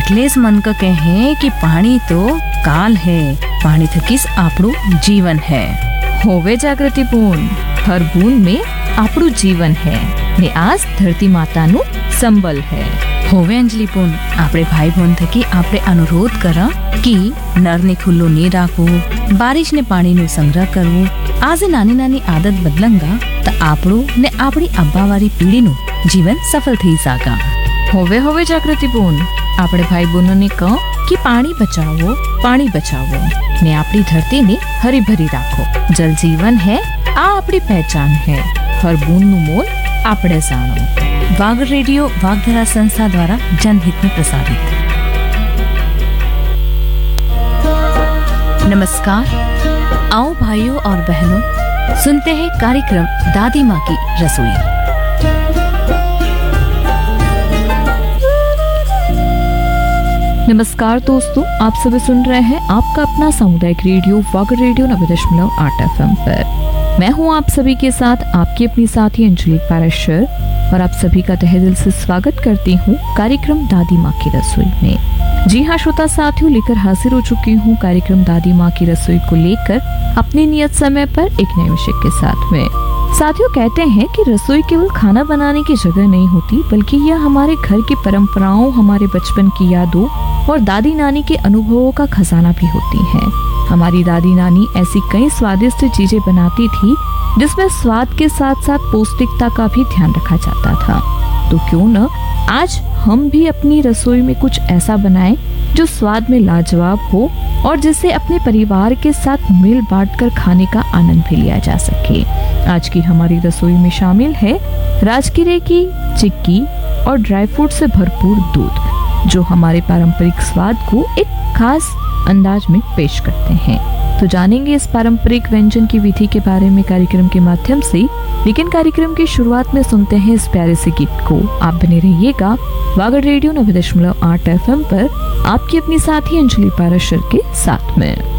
એટલે જ મન ક કહે કે પાણી તો કાલ है, पानी थकीस આપણું जीवन है। होवे जागृतिपूर्ण, हर बूंद में આપણું जीवन है ने आज धरती माताનું संबल है। હોવે અંજલિપૂર્ણ, આપણે ભાઈ બહેન થકી આપણે અનુરોધ કર કે નળને ખુલ્લો નહીં રાખવું, બારિશને પાણીનો સંગ્રહ કરવું। આજે નાની નાની આદત બદલંગા તો આપણું ને આપણી આબાવાળી પેઢીનું જીવન સફળ થઈ સાકા। होवे जागृतिपूर्ण, આપણે ભાઈ બહેનોને કહો કે પાણી બચાવો ને આપણી ધરતીને હરી ભરી રાખો। જલ જીવન है, આ આપણી પહેચાન है। हर बूंदનું મોલ આપણે જાણો। वागड़ रेडियो वागधरा संस्था द्वारा जनहित में प्रसारित। नमस्कार, आओ भाइयों और बहनों, सुनते हैं कार्यक्रम दादी माँ की रसोई। नमस्कार दोस्तों, आप सभी सुन रहे हैं आपका अपना सामुदायिक रेडियो वागड़ रेडियो 90.8 FM पर। मैं हूं आप सभी के साथ आपकी अपनी साथी अंजलि पाराशर और आप सभी का तहे दिल से स्वागत करती हूं कार्यक्रम दादी माँ की रसोई में। जी हाँ श्रोता साथियों, लेकर हाजिर हो चुकी हूं कार्यक्रम दादी माँ की रसोई को लेकर अपने नियत समय पर एक नए विषय के साथ में। साथियों, कहते हैं कि रसोई केवल खाना बनाने की जगह नहीं होती, बल्कि यह हमारे घर की परंपराओं, हमारे बचपन की यादों और दादी नानी के अनुभवों का खजाना भी होती है। हमारी दादी नानी ऐसी कई स्वादिष्ट चीजें बनाती थी जिसमें स्वाद के साथ साथ पौष्टिकता का भी ध्यान रखा जाता था। तो क्यों न आज हम भी अपनी रसोई में कुछ ऐसा बनाएं जो स्वाद में लाजवाब हो और जिसे अपने परिवार के साथ मिल बांटकर खाने का आनंद भी लिया जा सके। आज की हमारी रसोई में शामिल है राजगिरे की चिक्की और ड्राई फ्रूट से भरपूर दूध, जो हमारे पारंपरिक स्वाद को एक खास अंदाज में पेश करते हैं। तो जानेंगे इस पारंपरिक व्यंजन की विधि के बारे में कार्यक्रम के माध्यम से, लेकिन कार्यक्रम की शुरुआत में सुनते हैं इस प्यारे से गीत को। आप बने रहिएगा वागड़ रेडियो 90.8 FM पर आपकी अपनी साथी अंजलि पाराशर के साथ में।